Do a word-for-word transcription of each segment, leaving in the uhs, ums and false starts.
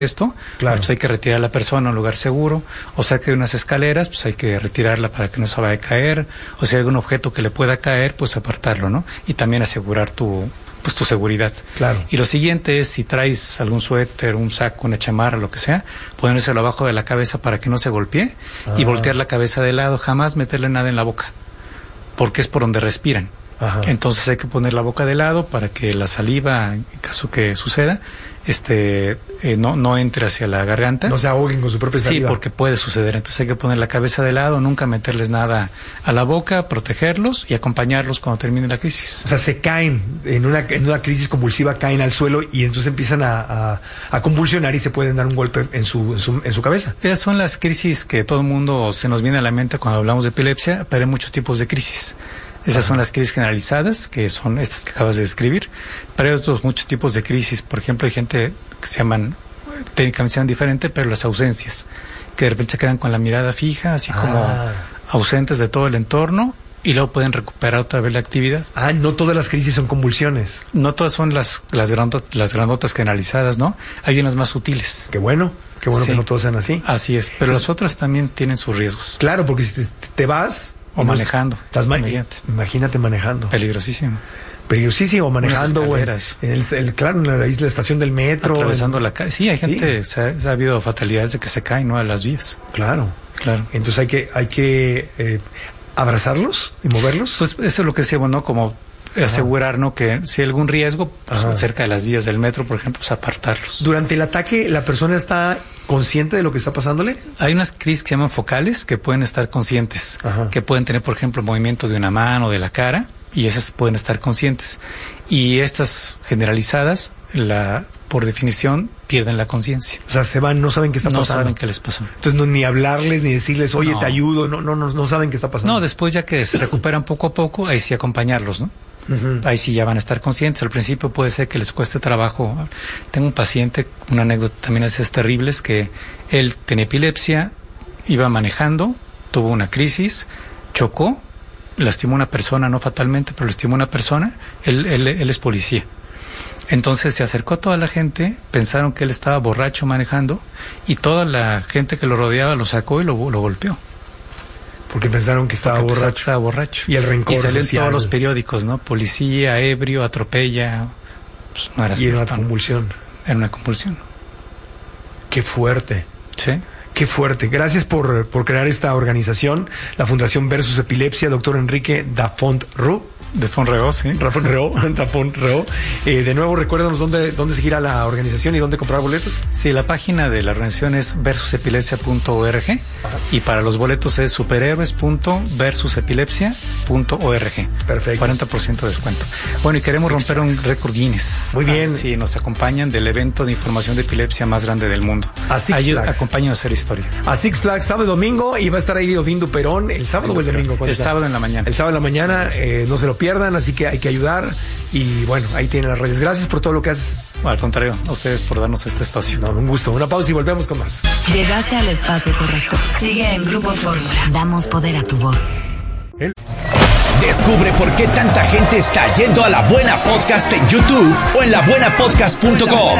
esto, claro. Pues hay que retirar a la persona a un lugar seguro, o sea que hay unas escaleras, pues hay que retirarla para que no se vaya a caer, o si hay algún objeto que le pueda caer, pues apartarlo, ¿no? Y también asegurar tu, pues tu seguridad. Claro. Y lo siguiente es, si traes algún suéter, un saco, una chamarra, lo que sea, ponérselo abajo de la cabeza para que no se golpee, ah. y voltear la cabeza de lado, jamás meterle nada en la boca, porque es por donde respiran. Ajá. Entonces hay que poner la boca de lado para que la saliva, en caso que suceda, este eh, no no entre hacia la garganta. No se ahoguen con su propia saliva. Sí, porque puede suceder. Entonces hay que poner la cabeza de lado, nunca meterles nada a la boca, protegerlos y acompañarlos cuando termine la crisis. O sea, se caen en una en una crisis convulsiva, caen al suelo y entonces empiezan a, a, a convulsionar y se pueden dar un golpe en su, en su en su cabeza. Esas son las crisis que todo el mundo se nos viene a la mente cuando hablamos de epilepsia, pero hay muchos tipos de crisis. Esas Ajá. son las crisis generalizadas, que son estas que acabas de describir. Pero hay otros muchos tipos de crisis. Por ejemplo, hay gente que se llaman, técnicamente se llaman diferente, pero las ausencias, que de repente se quedan con la mirada fija, así como ah. ausentes de todo el entorno, y luego pueden recuperar otra vez la actividad. Ah, no todas las crisis son convulsiones. No todas son las las, grandot, las grandotas generalizadas, ¿no? Hay unas más sutiles. Qué bueno, qué bueno sí. que no todas sean así. Así es, pero pues, las otras también tienen sus riesgos. Claro, porque si te, te vas... O manejando. Estás ma- imagínate. imagínate manejando. Peligrosísimo. Peligrosísimo manejando, güey. En el, el, claro, en la isla, estación del metro. Atravesando en... la calle. Sí, hay gente, sí. Se, ha, se ha habido fatalidades de que se caen, ¿no? A las vías. Claro. Claro. Entonces hay que, hay que eh, abrazarlos y moverlos. Pues eso es lo que decíamos, ¿no? Como Ajá. asegurar, ¿no? Que si hay algún riesgo, pues Ajá. cerca de las vías del metro, por ejemplo, pues apartarlos. Durante el ataque, ¿la persona está consciente de lo que está pasándole? Hay unas crisis que se llaman focales que pueden estar conscientes, Ajá. que pueden tener, por ejemplo, movimiento de una mano, de la cara, y esas pueden estar conscientes. Y estas generalizadas, la por definición, pierden la conciencia. O sea, se van, no saben qué está no pasando. No saben qué les pasó. Entonces, no, ni hablarles, ni decirles, oye, no. te ayudo, no, no, no, no saben qué está pasando. No, después ya que se recuperan poco a poco, ahí sí acompañarlos, ¿no? Uh-huh. Ahí sí ya van a estar conscientes. Al principio puede ser que les cueste trabajo. Tengo un paciente, una anécdota también es terrible, es que él tenía epilepsia, iba manejando, tuvo una crisis, chocó, lastimó a una persona, no fatalmente, pero lastimó a una persona. Él, él, él es policía. Entonces se acercó a toda la gente, pensaron que él estaba borracho manejando y toda la gente que lo rodeaba lo sacó y lo, lo golpeó. Porque pensaron que estaba Porque borracho. Que estaba borracho. Y el rencor Y salió social. en todos los periódicos, ¿no? Policía, ebrio, atropella. Pues no era y cierto. era una convulsión. Era una convulsión. Qué fuerte. Sí. Qué fuerte. Gracias por, por crear esta organización, la Fundación Versus Epilepsia, doctor Enrique Dafont Reu. De Fonreo, sí. Rafael Reo, Dafont Reu. Eh, de nuevo, recuérdanos dónde, dónde seguir a la organización y dónde comprar boletos. Sí, la página de la organización es versus epilepsia punto org y para los boletos es superhéroes punto versus epilepsia punto org. Perfecto. cuarenta por ciento de descuento. Bueno, y queremos Six romper Flags. un récord Guinness. Muy bien. Ah, sí, nos acompañan del evento de información de epilepsia más grande del mundo. A Six Ayuda, Flags. acompáñanos a hacer historia. A Six Flags, sábado y domingo, y va a estar ahí Ovindo Perón, el sábado o el domingo. El está? sábado en la mañana. El sábado en la mañana, eh, no se lo pierdan, así que hay que ayudar. Y bueno, ahí tienen las redes. Gracias por todo lo que haces. Al contrario, a ustedes por darnos este espacio. No, un gusto. Una pausa y volvemos con más. Llegaste al espacio correcto. Sigue en Grupo Fórmula. Damos poder a tu voz. El... Descubre por qué tanta gente está yendo a La Buena Podcast en YouTube o en la buena podcast punto com.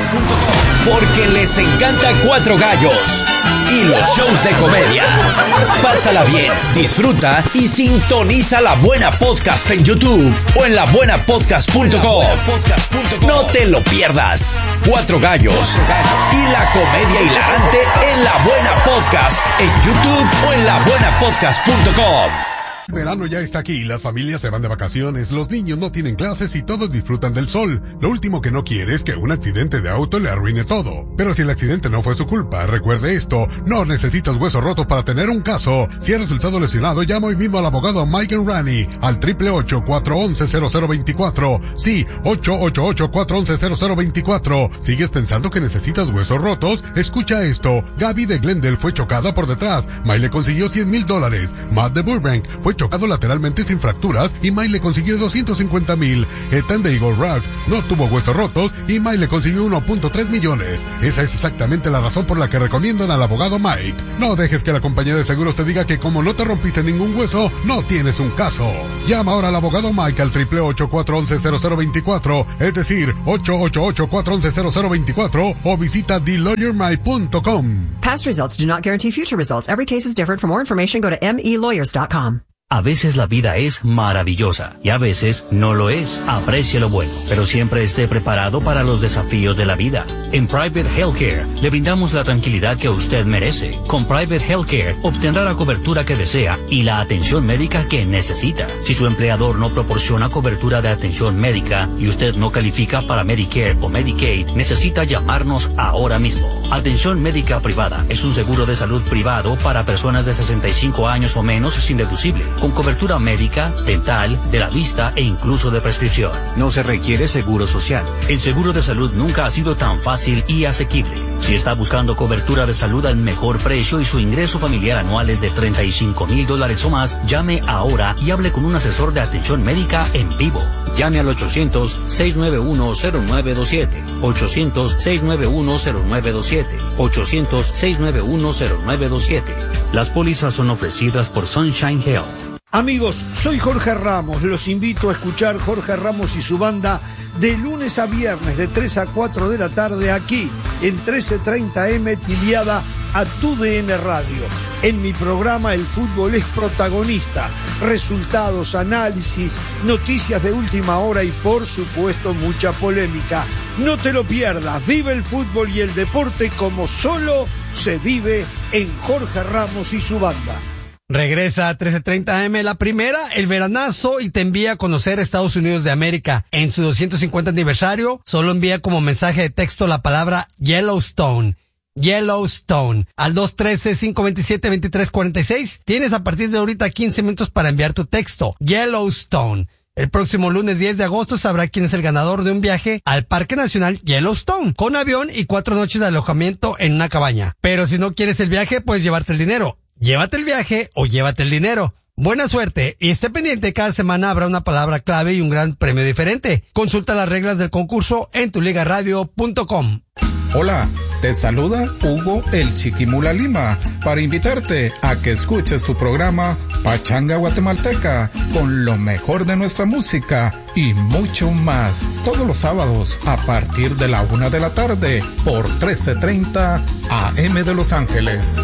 Porque les encanta Cuatro Gallos y los shows de comedia. Pásala bien, disfruta y sintoniza La Buena Podcast en YouTube o en la buena podcast punto com. No te lo pierdas. Cuatro Gallos y la comedia hilarante en La Buena Podcast en YouTube o en la buena podcast punto com. El verano ya está aquí, las familias se van de vacaciones, los niños no tienen clases y todos disfrutan del sol. Lo último que no quiere es que un accidente de auto le arruine todo. Pero si el accidente no fue su culpa, recuerde esto, no necesitas huesos rotos para tener un caso. Si has resultado lesionado, llama hoy mismo al abogado Mike Enrani al triple ocho, cuatro once, cero cero veinticuatro. Sí, ocho ocho ocho, cuatro once, cero cero veinticuatro. ¿Sigues pensando que necesitas huesos rotos? Escucha esto, Gaby de Glendale fue chocada por detrás. Mike le consiguió cien mil dólares. Matt de Burbank fue chocado lateralmente sin fracturas y Mike le consiguió doscientos cincuenta mil. Ethan de Eagle Rock no tuvo huesos rotos y Mike le consiguió uno punto tres millones. Esa es exactamente la razón por la que recomiendan al abogado Mike. No dejes que la compañía de seguros te diga que como no te rompiste ningún hueso, no tienes un caso. Llama ahora al abogado Mike al triple ocho cuatro once cero cero veinticuatro, es decir, ocho ocho ocho cuatro once cero cero veinticuatro, o visita the lawyer mike punto com. Past results do not guarantee future results. Every case is different. For more information, go to m e lawyers dot com. A veces la vida es maravillosa y a veces no lo es. Aprecie lo bueno, pero siempre esté preparado para los desafíos de la vida. En Private Healthcare le brindamos la tranquilidad que usted merece. Con Private Healthcare obtendrá la cobertura que desea y la atención médica que necesita. Si su empleador no proporciona cobertura de atención médica y usted no califica para Medicare o Medicaid, necesita llamarnos ahora mismo. Atención médica privada es un seguro de salud privado para personas de sesenta y cinco años o menos sin deducible, con cobertura médica, dental, de la vista e incluso de prescripción. No se requiere seguro social. El seguro de salud nunca ha sido tan fácil y asequible. Si está buscando cobertura de salud al mejor precio y su ingreso familiar anual es de treinta y cinco mil dólares o más, llame ahora y hable con un asesor de atención médica en vivo. Llame al ochocientos, seis nueve uno, cero nueve dos siete, ochocientos, seis nueve uno, cero nueve dos siete, ochocientos, seis nueve uno, cero nueve dos siete. Las pólizas son ofrecidas por Sunshine Health. Amigos, soy Jorge Ramos. Los invito a escuchar Jorge Ramos y su banda de lunes a viernes de tres a cuatro de la tarde aquí en trece treinta eme afiliada a Tu D N Radio. En mi programa el fútbol es protagonista. Resultados, análisis, noticias de última hora y por supuesto mucha polémica. No te lo pierdas. Vive el fútbol y el deporte como solo se vive en Jorge Ramos y su banda. Regresa a trece treinta eme, la primera, el veranazo, y te envía a conocer Estados Unidos de América. En su doscientos cincuenta aniversario, solo envía como mensaje de texto la palabra Yellowstone. Yellowstone. Al dos uno tres, cinco dos siete, dos tres cuatro seis. Tienes a partir de ahorita quince minutos para enviar tu texto. Yellowstone. El próximo lunes diez de agosto sabrá quién es el ganador de un viaje al Parque Nacional Yellowstone, con avión y cuatro noches de alojamiento en una cabaña. Pero si no quieres el viaje, puedes llevarte el dinero. Llévate el viaje o llévate el dinero. Buena suerte y esté pendiente, cada semana habrá una palabra clave y un gran premio diferente. Consulta las reglas del concurso en tu liga radio punto com. Hola, te saluda Hugo el Chiquimula Lima para invitarte a que escuches tu programa Pachanga Guatemalteca con lo mejor de nuestra música y mucho más todos los sábados a partir de la una de la tarde por trece treinta A M de Los Ángeles.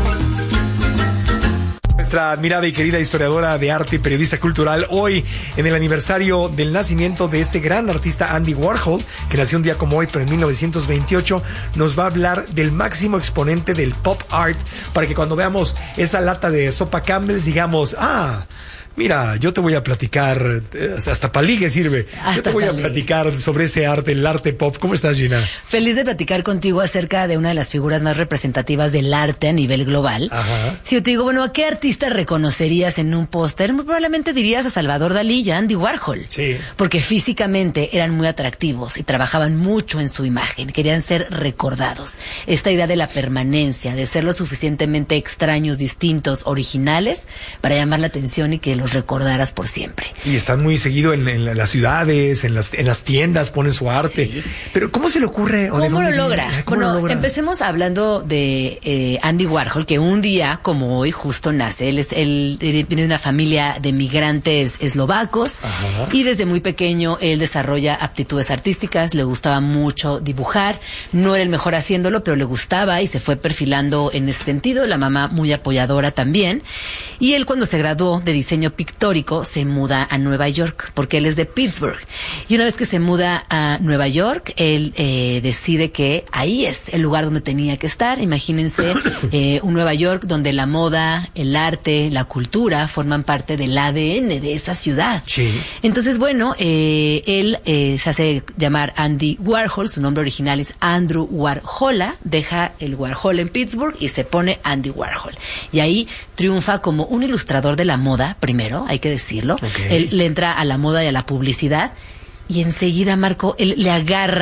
Nuestra admirada y querida historiadora de arte y periodista cultural, hoy en el aniversario del nacimiento de este gran artista Andy Warhol, que nació un día como hoy, pero en mil novecientos veintiocho, nos va a hablar del máximo exponente del pop art, para que cuando veamos esa lata de sopa Campbell's digamos, ah, mira, yo te voy a platicar, hasta para ligue sirve, hasta yo te voy a platicar sobre ese arte, el arte pop. ¿Cómo estás, Gina? Feliz de platicar contigo acerca de una de las figuras más representativas del arte a nivel global. Ajá. Si yo te digo, bueno, ¿a qué artista reconocerías en un póster? Probablemente dirías a Salvador Dalí y a Andy Warhol. Sí. Porque físicamente eran muy atractivos y trabajaban mucho en su imagen, querían ser recordados. Esta idea de la permanencia, de ser lo suficientemente extraños, distintos, originales, para llamar la atención y que los recordaras por siempre. Y están muy seguido en, en las ciudades, en las, en las tiendas, ponen su arte. Sí. Pero ¿cómo se le ocurre? ¿Cómo lo logra? ¿Cómo bueno, lo logra? Empecemos hablando de eh, Andy Warhol, que un día como hoy justo nace. Él es él, él viene de una familia de migrantes eslovacos. Ajá. Y desde muy pequeño él desarrolla aptitudes artísticas, le gustaba mucho dibujar, no era el mejor haciéndolo, pero le gustaba y se fue perfilando en ese sentido. La mamá muy apoyadora también. Y él, cuando se graduó de diseño pictórico, se muda a Nueva York, porque él es de Pittsburgh. Y una vez que se muda a Nueva York, él eh, decide que ahí es el lugar donde tenía que estar. Imagínense eh, un Nueva York donde la moda, el arte, la cultura forman parte del A D N de esa ciudad. Sí. Entonces, bueno, eh, él eh, se hace llamar Andy Warhol, su nombre original es Andrew Warhola, deja el Warhol en Pittsburgh y se pone Andy Warhol. Y ahí triunfa como un ilustrador de la moda, primero, hay que decirlo. Okay. Él le entra a la moda y a la publicidad y enseguida, Marco, él le agarra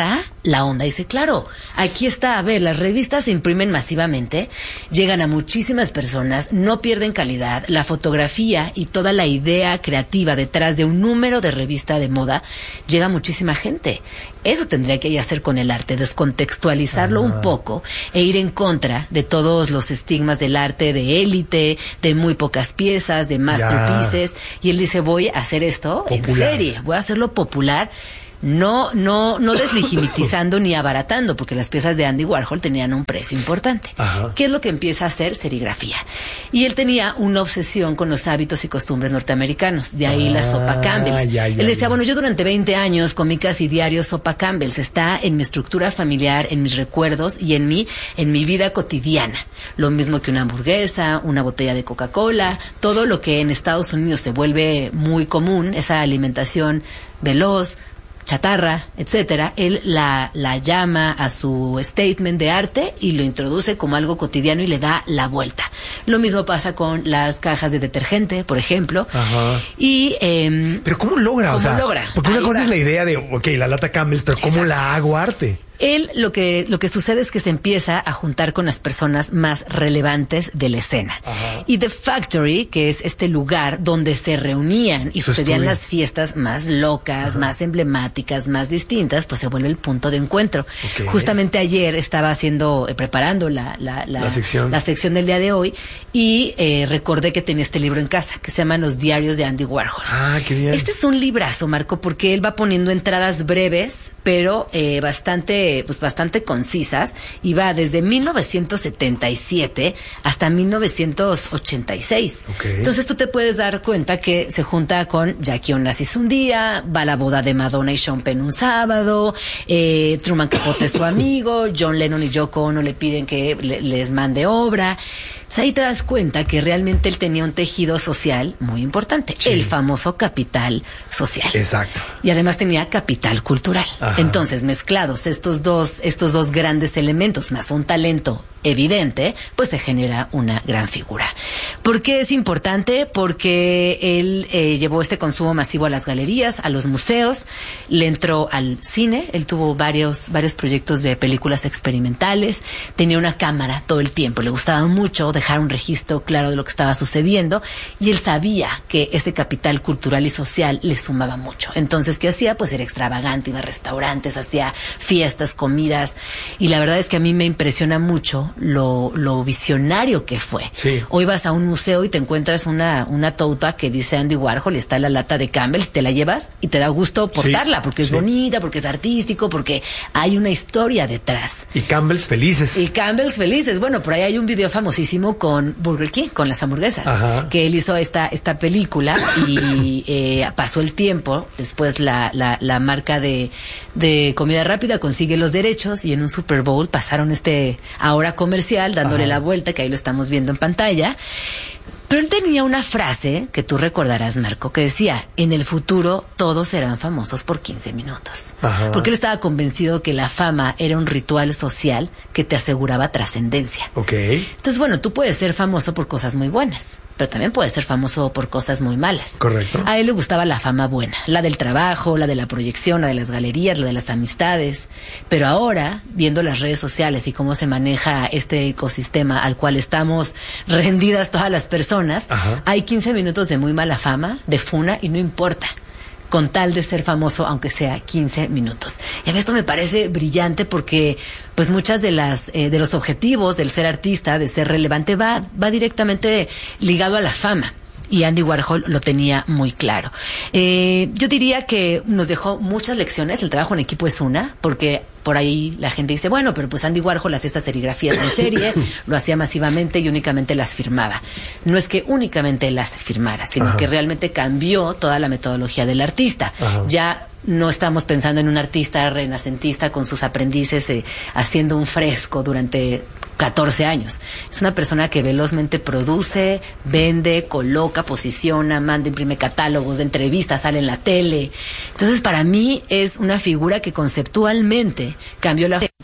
la onda. Dice, claro, aquí está, a ver, las revistas se imprimen masivamente, llegan a muchísimas personas, no pierden calidad, la fotografía y toda la idea creativa detrás de un número de revista de moda llega a muchísima gente. Eso tendría que hacer con el arte, descontextualizarlo ah. un poco e ir en contra de todos los estigmas del arte de élite, de muy pocas piezas, de masterpieces. Ya. Y él dice, voy a hacer esto popular. En serie, voy a hacerlo popular. No, no, no deslegitimizando ni abaratando, porque las piezas de Andy Warhol tenían un precio importante. Ajá. ¿Qué es lo que empieza a hacer? Serigrafía. Y él tenía una obsesión con los hábitos y costumbres norteamericanos. De ahí ah, la sopa Campbell's. Ya, ya, él decía, ya. bueno, yo durante veinte años comí casi diario sopa Campbell's. Está en mi estructura familiar, en mis recuerdos y en mi, en mi vida cotidiana. Lo mismo que una hamburguesa, una botella de Coca-Cola, todo lo que en Estados Unidos se vuelve muy común, esa alimentación veloz, chatarra, etcétera, él la, la llama a su statement de arte y lo introduce como algo cotidiano y le da la vuelta. Lo mismo pasa con las cajas de detergente, por ejemplo. Ajá. Y, eh, pero ¿cómo logra? ¿cómo o sea, logra? Porque una Ahí cosa va. es la idea de, ok, la lata Campbell's, pero ¿cómo Exacto. la hago arte? Él lo que lo que sucede es que se empieza a juntar con las personas más relevantes de la escena. Ajá. Y The Factory, que es este lugar donde se reunían y Eso sucedían las fiestas más locas, Ajá. más emblemáticas, más distintas, pues se vuelve el punto de encuentro. Okay. Justamente ayer estaba haciendo, eh, preparando la, la, la, la, sección. la sección del día de hoy y eh, recordé que tenía este libro en casa que se llama Los diarios de Andy Warhol. Ah, qué bien. Este es un librazo, Marco, porque él va poniendo entradas breves, pero eh, bastante pues bastante concisas, y va desde mil novecientos setenta y siete hasta mil novecientos ochenta y seis. Okay. Entonces tú te puedes dar cuenta que se junta con Jackie Onassis un día, va a la boda de Madonna y Sean Penn un sábado, eh, Truman Capote es su amigo, John Lennon y Yoko Ono le piden que le, les mande obra. Entonces ahí te das cuenta que realmente él tenía un tejido social muy importante, sí. el famoso capital social. Exacto. Y además tenía capital cultural. Ajá. Entonces, mezclados estos dos, estos dos grandes elementos, más un talento evidente, pues se genera una gran figura. ¿Por qué es importante? Porque él eh, llevó este consumo masivo a las galerías, a los museos, le entró al cine, él tuvo varios, varios proyectos de películas experimentales, tenía una cámara todo el tiempo, le gustaba mucho dejar un registro claro de lo que estaba sucediendo, y él sabía que ese capital cultural y social le sumaba mucho. Entonces, ¿qué hacía? Pues era extravagante, iba a restaurantes, hacía fiestas, comidas, y la verdad es que a mí me impresiona mucho lo, lo visionario que fue. Sí. Hoy vas a un museo y te encuentras una, una tote bag que dice Andy Warhol y está la lata de Campbell's, te la llevas y te da gusto portarla, sí. porque es sí. bonita, porque es artístico, porque hay una historia detrás. Y Campbell's felices. Y Campbell's felices. Bueno, por ahí hay un video famosísimo con Burger King, con las hamburguesas, Ajá. que él hizo esta, esta película y eh, pasó el tiempo, después la, la, la marca de, de comida rápida consigue los derechos y en un Super Bowl pasaron este ahora comercial dándole Ajá. la vuelta, que ahí lo estamos viendo en pantalla. Pero él tenía una frase que tú recordarás, Marco, que decía, en el futuro todos serán famosos por quince minutos. Ajá. Porque él estaba convencido que la fama era un ritual social que te aseguraba trascendencia. Okay. Entonces, bueno, tú puedes ser famoso por cosas muy buenas, pero también puedes ser famoso por cosas muy malas. Correcto. A él le gustaba la fama buena, la del trabajo, la de la proyección, la de las galerías, la de las amistades. Pero ahora, viendo las redes sociales y cómo se maneja este ecosistema al cual estamos rendidas todas las personas, Ajá. hay quince minutos de muy mala fama, de funa, y no importa, con tal de ser famoso, aunque sea quince minutos. Y a mí esto me parece brillante porque pues muchas de las eh, de los objetivos del ser artista, de ser relevante, va, va directamente ligado a la fama. Y Andy Warhol lo tenía muy claro. Eh, yo diría que nos dejó muchas lecciones. El trabajo en equipo es una, porque por ahí la gente dice, bueno, pero pues Andy Warhol hacía estas serigrafías en serie, lo hacía masivamente y únicamente las firmaba. No es que únicamente las firmara, sino Ajá. que realmente cambió toda la metodología del artista. Ajá. Ya no estamos pensando en un artista renacentista con sus aprendices eh, haciendo un fresco durante catorce años. Es una persona que velozmente produce, vende, coloca, posiciona, manda, imprime catálogos de entrevistas, sale en la tele. Entonces, para mí es una figura que conceptualmente cambió la gente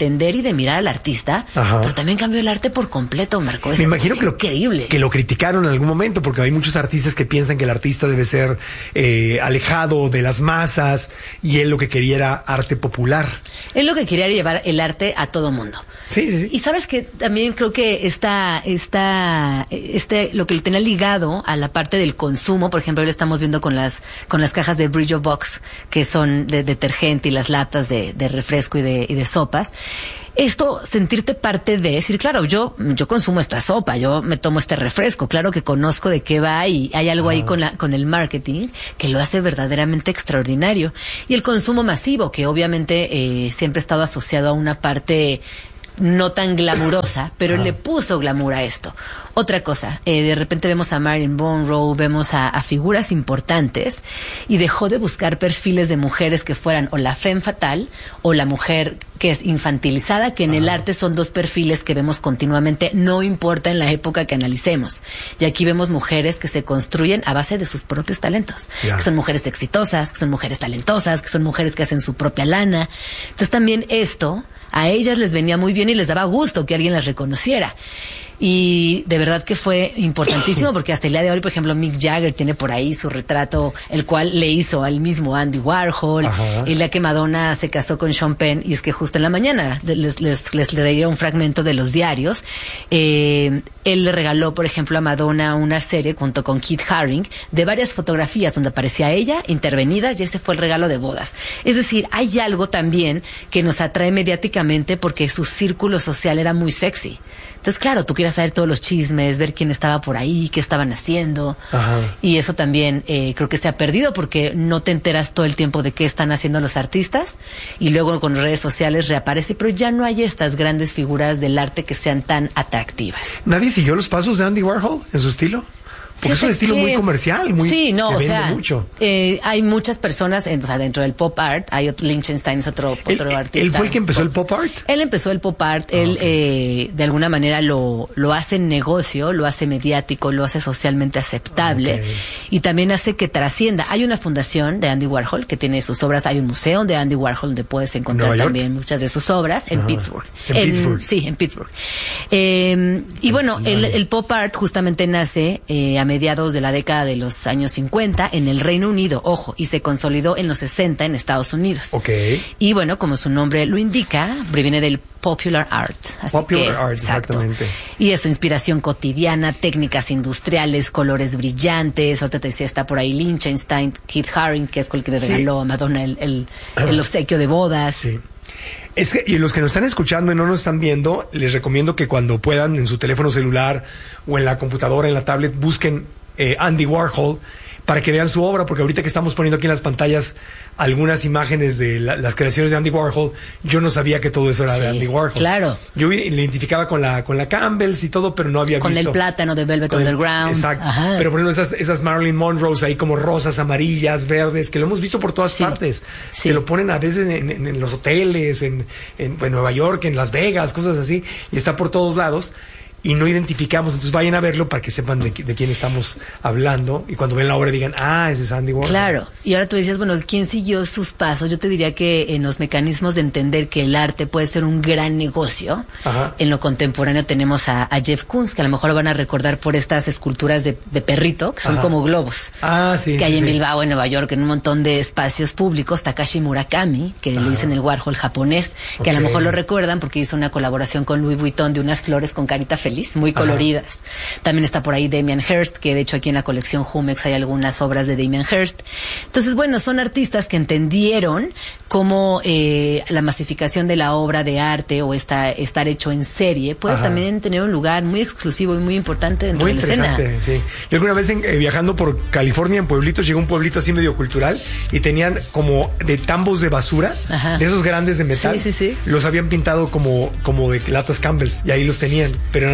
entender y de mirar al artista, Ajá. pero también cambió el arte por completo, Marco. Es, Me imagino es que increíble. Lo, que lo criticaron en algún momento, porque hay muchos artistas que piensan que el artista debe ser eh, alejado de las masas, y él lo que quería era arte popular. Él lo que quería era llevar el arte a todo mundo. Sí, sí, sí. Y sabes que también creo que esta, esta, este, lo que lo tenía ligado a la parte del consumo, por ejemplo, ahora estamos viendo con las, con las cajas de Brillo Box, que son de detergente, y las latas de, de refresco y de, y de sopas. Esto, sentirte parte de, decir, claro, yo, yo consumo esta sopa, yo me tomo este refresco, claro que conozco de qué va, y hay algo ah. ahí con la, con el marketing que lo hace verdaderamente extraordinario. Y el consumo masivo, que obviamente, eh, siempre ha estado asociado a una parte no tan glamurosa, pero ah. le puso glamour a esto. Otra cosa, eh, de repente vemos a Marilyn Monroe, vemos a, a figuras importantes, y dejó de buscar perfiles de mujeres que fueran o la femme fatale o la mujer que es infantilizada, que en ah. el arte son dos perfiles que vemos continuamente, no importa en la época que analicemos. Y aquí vemos mujeres que se construyen a base de sus propios talentos, yeah. que son mujeres exitosas, que son mujeres talentosas, que son mujeres que hacen su propia lana. Entonces también esto a ellas les venía muy bien y les daba gusto que alguien las reconociera. Y de verdad que fue importantísimo, porque hasta el día de hoy, por ejemplo, Mick Jagger tiene por ahí su retrato, el cual le hizo al mismo Andy Warhol. Ajá. El día que Madonna se casó con Sean Penn, y es que justo en la mañana les, les, les leía un fragmento de los diarios, eh, él le regaló, por ejemplo, a Madonna una serie junto con Keith Haring de varias fotografías donde aparecía ella intervenida, y ese fue el regalo de bodas. Es decir, hay algo también que nos atrae mediáticamente porque su círculo social era muy sexy. Entonces, claro, tú quieres saber todos los chismes, ver quién estaba por ahí, qué estaban haciendo. Ajá. Y eso también eh, creo que se ha perdido, porque no te enteras todo el tiempo de qué están haciendo los artistas, y luego con redes sociales reaparece, pero ya no hay estas grandes figuras del arte que sean tan atractivas. ¿Nadie siguió los pasos de Andy Warhol en su estilo? Porque es un estilo muy comercial, muy sí, no, o sea, mucho. Eh, hay muchas personas, en, o sea, dentro del pop art, hay otro, Lichtenstein es otro, otro ¿Él, artista. ¿Él fue el que empezó el pop art? Él empezó el pop art, oh, él okay. eh, de alguna manera lo, lo hace negocio, lo hace mediático, lo hace socialmente aceptable, okay. y también hace que trascienda. Hay una fundación de Andy Warhol que tiene sus obras, hay un museo de Andy Warhol donde puedes encontrar también muchas de sus obras, en Ajá. Pittsburgh. En, en Pittsburgh. Sí, en Pittsburgh. Eh, y bueno, el, el pop art justamente nace eh, a mediados de la década de los años cincuenta en el Reino Unido, ojo, y se consolidó en los sesenta en Estados Unidos. Okay. Y bueno, como su nombre lo indica, proviene del popular art. Así popular que, art, exacto. exactamente. Y eso, inspiración cotidiana, técnicas industriales, colores brillantes. Ahorita te decía, está por ahí Lichtenstein, Keith Haring, que es el que le regaló sí. a Madonna el, el, el obsequio de bodas. Sí. Es que, y los que nos están escuchando y no nos están viendo, les recomiendo que cuando puedan, en su teléfono celular o en la computadora, en la tablet, busquen eh, Andy Warhol para que vean su obra, porque ahorita que estamos poniendo aquí en las pantallas algunas imágenes de la, las creaciones de Andy Warhol, yo no sabía que todo eso era sí, de Andy Warhol. Claro. Yo le identificaba con la con la Campbell's y todo, pero no había con visto. Con el plátano de Velvet Underground. El, exacto. Ajá. Pero por ejemplo, esas, esas Marilyn Monroes ahí como rosas, amarillas, verdes, que lo hemos visto por todas sí, partes. Sí. Que lo ponen a veces en, en, en los hoteles, en, en, en Nueva York, en Las Vegas, cosas así, y está por todos lados. Y no identificamos, entonces vayan a verlo para que sepan de, de quién estamos hablando, y cuando ven la obra digan, ah, ese es Andy Warhol. Claro, y ahora tú decías, bueno, ¿quién siguió sus pasos? Yo te diría que en los mecanismos de entender que el arte puede ser un gran negocio, Ajá. en lo contemporáneo tenemos a, a Jeff Koons, que a lo mejor lo van a recordar por estas esculturas de, de perrito, que son Ajá. como globos, ah, sí, que hay sí, en sí. Bilbao, en Nueva York, en un montón de espacios públicos. Takashi Murakami, que Ajá. le dicen el Warhol japonés, que okay. a lo mejor lo recuerdan porque hizo una colaboración con Louis Vuitton de unas flores con carita feliz, muy coloridas. También está por ahí Damien Hirst, que de hecho aquí en la colección Jumex hay algunas obras de Damien Hirst. Entonces, bueno, son artistas que entendieron cómo eh, la masificación de la obra de arte o esta, estar hecho en serie puede Ajá. también tener un lugar muy exclusivo y muy importante dentro muy de la escena. Sí. Yo alguna vez en, eh, viajando por California en pueblitos, llegué a un pueblito así medio cultural y tenían como de tambos de basura, Ajá. de esos grandes de metal. Sí, sí, sí. Los habían pintado como, como de latas Campbell's y ahí los tenían, pero eran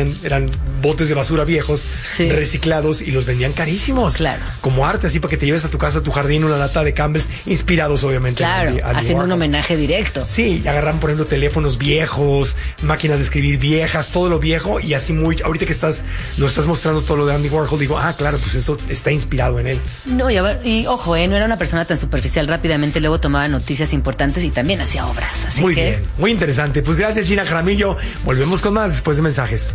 eran, eran botes de basura viejos, sí. reciclados, y los vendían carísimos. Claro. Como arte, así para que te lleves a tu casa, a tu jardín, una lata de Campbell's, inspirados obviamente. Claro, en Andy, Andy haciendo Warhol. un homenaje directo. Sí, y agarran, por ejemplo, teléfonos viejos, máquinas de escribir viejas, todo lo viejo, y así muy, ahorita que estás, nos estás mostrando todo lo de Andy Warhol, digo, ah, claro, pues esto está inspirado en él. No, y, a ver, y ojo, eh, no era una persona tan superficial, rápidamente luego tomaba noticias importantes y también hacía obras. Así muy que... bien, muy interesante. Pues gracias, Gina Jaramillo. Volvemos con más después de mensajes.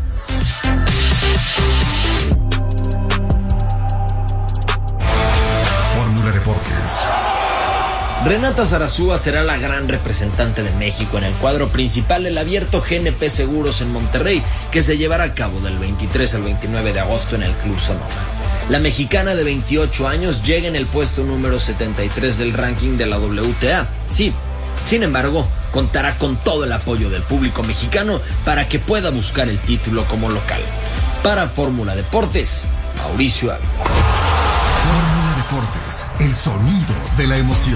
Fórmula Deportes. Renata Zarazúa será la gran representante de México en el cuadro principal del abierto G N P Seguros en Monterrey, que se llevará a cabo del veintitrés al veintinueve de agosto en el Club Sonoma. La mexicana de veintiocho años llega en el puesto número setenta y tres del ranking de la W T A. Sí, sin embargo, contará con todo el apoyo del público mexicano para que pueda buscar el título como local. Para Fórmula Deportes, Mauricio Ávila. Fórmula Deportes, el sonido de la emoción.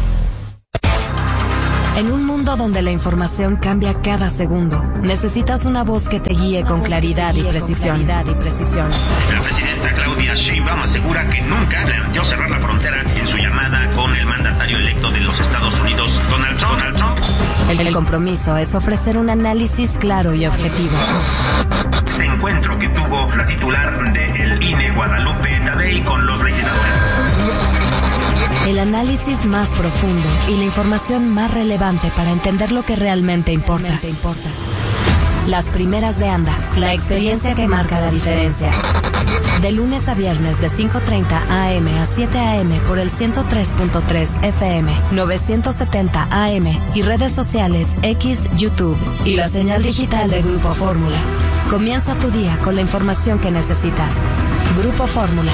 En un mundo donde la información cambia cada segundo, necesitas una voz que te guíe con claridad y precisión. La presidenta Claudia Sheinbaum asegura que nunca planteó cerrar la frontera en su llamada con el mandatario electo de los Estados Unidos, Donald Trump. Donald Trump. El, el compromiso es ofrecer un análisis claro y objetivo. Este encuentro que tuvo la titular del I N E, Guadalupe Tadei, con los legisladores. El análisis más profundo y la información más relevante para entender lo que realmente importa. Las primeras de ANDA, la experiencia que marca la diferencia. De lunes a viernes de cinco treinta a eme a siete a eme por el ciento tres punto tres F M, novecientos setenta A M y redes sociales X, YouTube y la señal digital de Grupo Fórmula. Comienza tu día con la información que necesitas. Grupo Fórmula.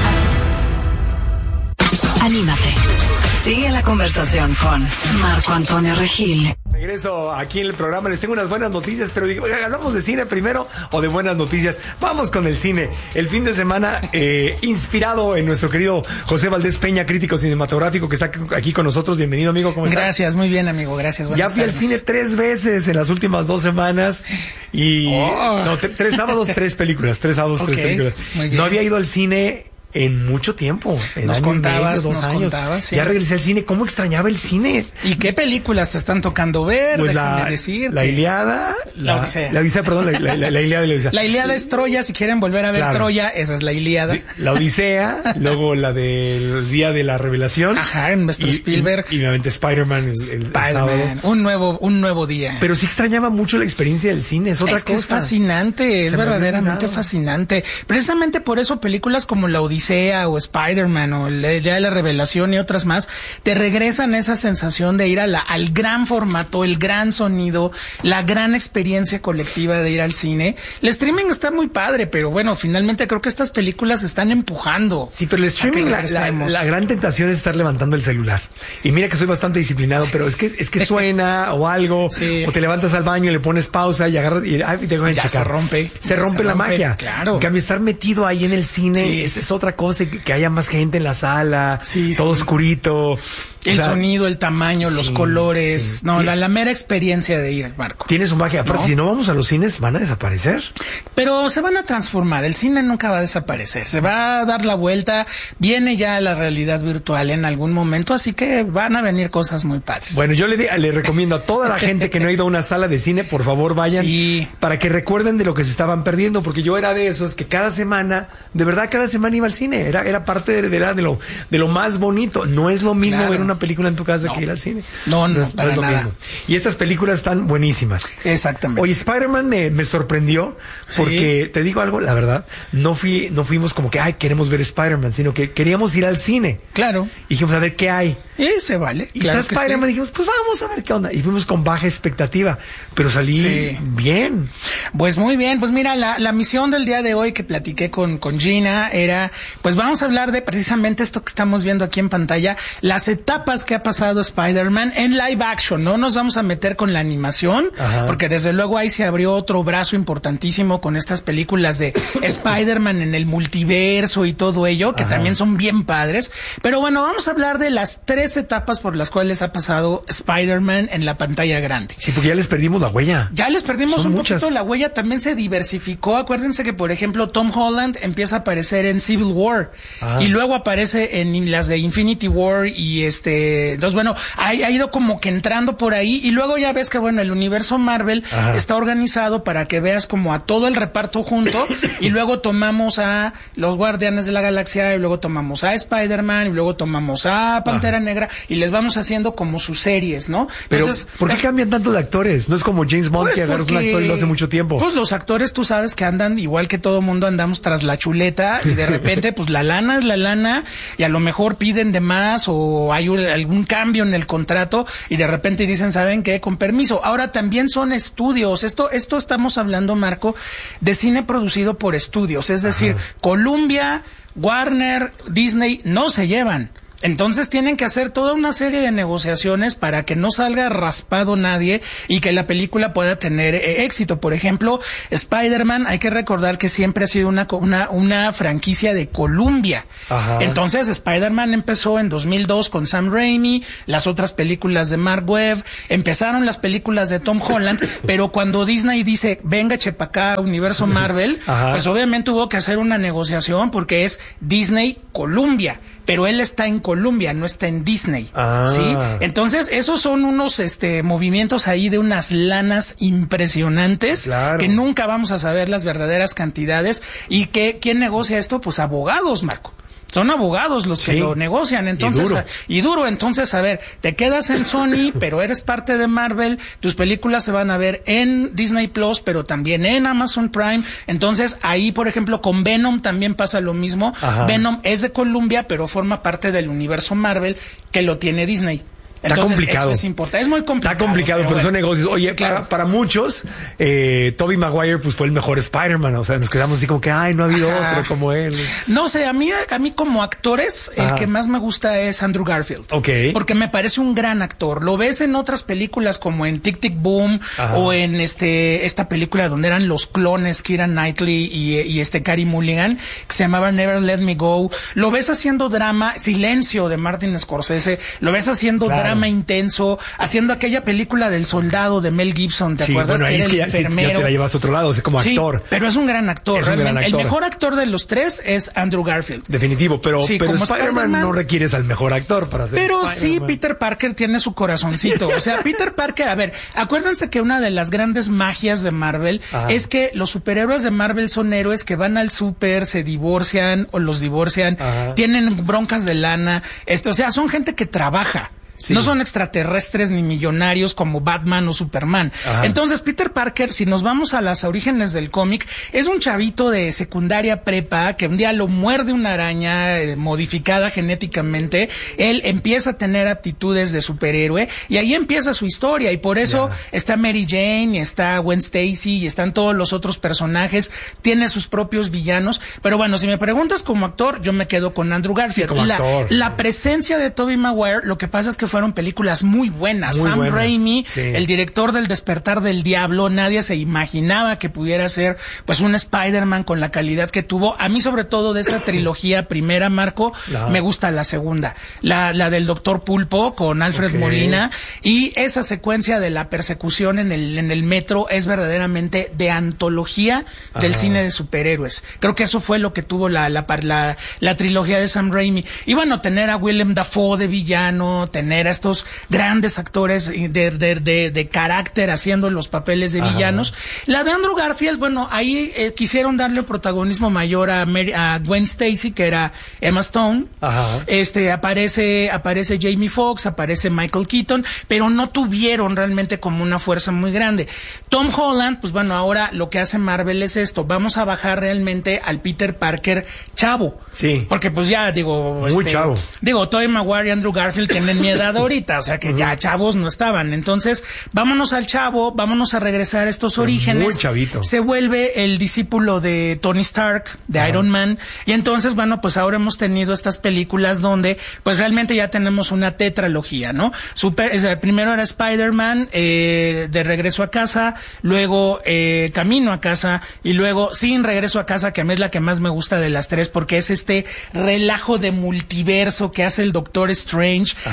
Anímate. Sigue la conversación con Marco Antonio Regil. Regreso aquí en el programa. Les tengo unas buenas noticias, pero digo, ¿hablamos de cine primero o de buenas noticias? Vamos con el cine. El fin de semana, eh, inspirado en nuestro querido José Valdés Peña, crítico cinematográfico, que está aquí con nosotros. Bienvenido, amigo. ¿Cómo estás? Gracias, muy bien, amigo. Gracias. Ya fui tardes. al cine tres veces en las últimas dos semanas y oh. no, t- tres sábados, tres películas. Tres sábados, okay, tres películas. Muy bien. No había ido al cine en mucho tiempo. En nos año contabas, medio, dos nos años. contabas. Sí. Ya regresé al cine. ¿Cómo extrañaba el cine? ¿Y qué películas te están tocando ver? Pues Déjame la, decirte. la Ilíada, la, la Odisea. La Odisea, perdón, la, la, la, la Ilíada y la Odisea. La Ilíada es Troya, si quieren volver a ver claro. Troya, esa es la Ilíada. Sí, la Odisea, luego la del Día de la Revelación. Ajá, en nuestro Spielberg. Y, y nuevamente Spider-Man el, el, Spider-Man, el un nuevo, un nuevo día. Pero sí extrañaba mucho la experiencia del cine, es otra es que cosa. Es fascinante, es Se verdaderamente fascinante. Precisamente por eso películas como la Odisea o Spider-Man o el Día de la Revelación y otras más, te regresan esa sensación de ir a la, al gran formato, el gran sonido, la gran experiencia colectiva de ir al cine. El streaming está muy padre, pero bueno, finalmente creo que estas películas están empujando. Sí, pero el streaming, la, la, la gran tentación es estar levantando el celular. Y mira que soy bastante disciplinado, sí. pero es que es que suena o algo, sí. o te levantas al baño y le pones pausa y agarras y ay, te dejo de ya checar. se rompe. Se rompe se la rompe, magia. Claro. En cambio, estar metido ahí en el cine sí. es, es otra cosa, que, que haya más gente en la sala, sí, todo sí. oscurito. El o sea, sonido, el tamaño, sí, los colores. Sí. No, la, la mera experiencia de ir, Marco. Tiene su magia. Aparte, ¿no? Si no vamos a los cines, van a desaparecer. Pero se van a transformar. El cine nunca va a desaparecer. Se va a dar la vuelta. Viene ya la realidad virtual en algún momento, así que van a venir cosas muy padres. Bueno, yo le, le recomiendo a toda la gente que no ha ido a una sala de cine, por favor, vayan. Sí. Para que recuerden de lo que se estaban perdiendo, porque yo era de esos que cada semana, de verdad, cada semana iba al cine. Era, era parte de, de, de, lo, de lo más bonito. No es lo mismo claro. ver una película en tu casa no. que ir al cine. No, no, no es, para no es lo nada. Mismo. Y estas películas están buenísimas. Exactamente. Oye, Spider-Man me, me sorprendió porque, sí. te digo algo, la verdad, no fui, no fuimos como que, ay, queremos ver Spider-Man, sino que queríamos ir al cine. Claro. Y dijimos, a ver qué hay. Y se vale. Y claro está Spider-Man, sí. dijimos, pues vamos a ver qué onda. Y fuimos con baja expectativa, pero salí sí. bien. Pues muy bien, pues mira, la, la misión del día de hoy que platiqué con, con Gina era, pues vamos a hablar de precisamente esto que estamos viendo aquí en pantalla, las etapas que ha pasado Spider-Man en live action. No nos vamos a meter con la animación, ajá. porque desde luego ahí se abrió otro brazo importantísimo con estas películas de Spider-Man en el multiverso y todo ello, que ajá. también son bien padres. Pero bueno, vamos a hablar de las tres etapas por las cuales ha pasado Spider-Man en la pantalla grande. Sí, porque ya les perdimos la huella. Ya les perdimos son un muchas. poquito la huella ella también se diversificó. Acuérdense que, por ejemplo, Tom Holland empieza a aparecer en Civil War ah. y luego aparece en las de Infinity War y este, entonces bueno, ha, ha ido como que entrando por ahí y luego ya ves que bueno, el universo Marvel Ajá. está organizado para que veas como a todo el reparto junto y luego tomamos a los Guardianes de la Galaxia y luego tomamos a Spider-Man y luego tomamos a Pantera Ajá. Negra y les vamos haciendo como sus series, ¿no? Entonces, pero ¿por qué es, cambian tanto de actores? No es como James Bond pues que agarras un actor y lo hace mucho tiempo. Pues los actores tú sabes que andan igual que todo mundo, andamos tras la chuleta y de repente pues la lana es la lana y a lo mejor piden de más o hay un, algún cambio en el contrato y de repente dicen, ¿saben qué? Con permiso. Ahora también son estudios. Esto esto estamos hablando, Marco, de cine producido por estudios, es decir, Ajá. Columbia, Warner, Disney no se llevan. Entonces tienen que hacer toda una serie de negociaciones para que no salga raspado nadie y que la película pueda tener eh, éxito. Por ejemplo, Spider-Man, hay que recordar que siempre ha sido una una, una franquicia de Columbia. Ajá. Entonces Spider-Man empezó en dos mil dos con Sam Raimi, las otras películas de Mark Webb, empezaron las películas de Tom Holland, pero cuando Disney dice, venga chepa acá, universo Marvel, Ajá. pues obviamente hubo que hacer una negociación porque es Disney Columbia. Pero él está en Columbia, no está en Disney, ah. ¿sí? Entonces, esos son unos este movimientos ahí de unas lanas impresionantes claro. que nunca vamos a saber las verdaderas cantidades. ¿Y que quién negocia esto? Pues abogados, Marco. Son abogados los que sí. lo negocian, entonces, y duro. y duro, entonces, a ver, te quedas en Sony, pero eres parte de Marvel, tus películas se van a ver en Disney Plus, pero también en Amazon Prime, entonces, ahí, por ejemplo, con Venom también pasa lo mismo, Ajá. Venom es de Columbia, pero forma parte del universo Marvel que lo tiene Disney. Está Entonces, complicado. Eso es importante. Es muy complicado. Está complicado, pero, pero bueno. son negocios. Oye, claro. para, para muchos, eh, Tobey Maguire pues fue el mejor Spider-Man. O sea, nos quedamos así como que, ay, no ha habido Ajá. otro como él. No sé, a mí, a mí como actores, Ajá. el que más me gusta es Andrew Garfield. Ok. Porque me parece un gran actor. Lo ves en otras películas como en Tic Tic Boom Ajá. o en este esta película donde eran los clones Keira Knightley y, y este Carey Mulligan, que se llamaba Never Let Me Go. Lo ves haciendo drama, Silencio de Martin Scorsese. Lo ves haciendo claro. drama intenso, haciendo aquella película del soldado de Mel Gibson, ¿te sí, acuerdas? Bueno, ahí que es era que el ya, enfermero. Sí, ya te la llevas a otro lado, o sea, como sí, actor. Pero es un gran actor, es un gran actor. El mejor actor de los tres es Andrew Garfield. Definitivo, pero, sí, pero Spider-Man Spider-Man no requieres al mejor actor para hacer Pero sí, Peter Parker tiene su corazoncito. O sea, Peter Parker, a ver, acuérdense que una de las grandes magias de Marvel Ajá. es que los superhéroes de Marvel son héroes que van al súper, se divorcian o los divorcian, Ajá. tienen broncas de lana, esto, o sea, son gente que trabaja. Sí. No son extraterrestres ni millonarios como Batman o Superman. Ajá. Entonces, Peter Parker, si nos vamos a las orígenes del cómic, es un chavito de secundaria prepa que un día lo muerde una araña eh, modificada genéticamente. Él empieza a tener aptitudes de superhéroe y ahí empieza su historia. Y por eso yeah. está Mary Jane, y está Gwen Stacy y están todos los otros personajes. Tiene sus propios villanos. Pero bueno, si me preguntas como actor, yo me quedo con Andrew Garfield. Sí, como la, actor. la presencia de Tobey Maguire, lo que pasa es que fueron películas muy buenas. Muy Sam buenas, Raimi, sí. el director del Despertar del Diablo, nadie se imaginaba que pudiera ser pues un Spider-Man con la calidad que tuvo. A mí, sobre todo de esa trilogía primera, Marco, no. me gusta la segunda, la, la del Doctor Pulpo con Alfred okay. Molina, y esa secuencia de la persecución en el en el metro es verdaderamente de antología del Ajá. cine de superhéroes. Creo que eso fue lo que tuvo la la, la la trilogía de Sam Raimi. Y bueno, tener a Willem Dafoe de villano, tener a estos grandes actores de, de, de, de carácter haciendo los papeles de Ajá. villanos. La de Andrew Garfield, bueno, ahí eh, quisieron darle protagonismo mayor a, Mary, a Gwen Stacy, que era Emma Stone. Ajá. Este, aparece, aparece Jamie Foxx, aparece Michael Keaton, pero no tuvieron realmente como una fuerza muy grande. Tom Holland, pues bueno, ahora lo que hace Marvel es esto, vamos a bajar realmente al Peter Parker chavo. Sí. Porque pues ya, digo, muy este, chavo. Digo, Tobey Maguire y Andrew Garfield tienen mi edad ahorita, o sea que ya chavos no estaban. Entonces, vámonos al chavo, vámonos a regresar a estos Pero orígenes. Muy chavito. Se vuelve el discípulo de Tony Stark, de Ajá. Iron Man, y entonces, bueno, pues ahora hemos tenido estas películas donde, pues realmente ya tenemos una tetralogía, ¿no? Super, o sea, primero era Spider-Man, eh, de regreso a casa, luego eh, Camino a casa, y luego Sin regreso a casa, que a mí es la que más me gusta de las tres, porque es este relajo de multiverso que hace el Doctor Strange, ah. y que